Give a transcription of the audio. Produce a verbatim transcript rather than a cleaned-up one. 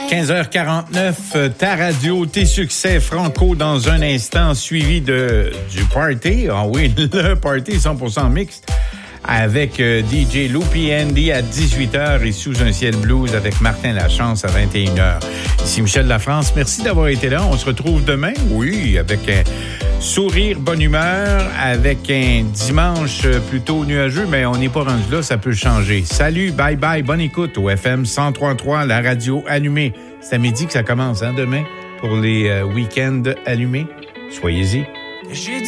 quinze heures quarante-neuf, ta radio, tes succès franco dans un instant, suivi de du party. Ah oui, le party cent pour cent mixte avec euh, D J Loopy Andy à dix-huit heures et Sous un ciel blues avec Martin Lachance à vingt et une heures. Ici Michel Lafrance, merci d'avoir été là. On se retrouve demain, oui, avec un sourire, bonne humeur, avec un dimanche plutôt nuageux, mais on n'est pas rendu là, ça peut changer. Salut, bye bye, bonne écoute au F M cent trois virgule trois, la radio allumée. C'est à midi que ça commence, hein, demain, pour les euh, week-ends allumés. Soyez-y. J'ai